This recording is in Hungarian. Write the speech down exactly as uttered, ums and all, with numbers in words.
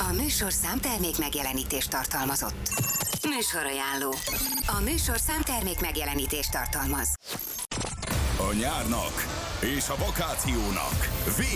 A műsorszám termék megjelenítést tartalmazott. Műsorajánló. A műsorszám termék megjelenítést tartalmaz. A nyárnak és a vakációnak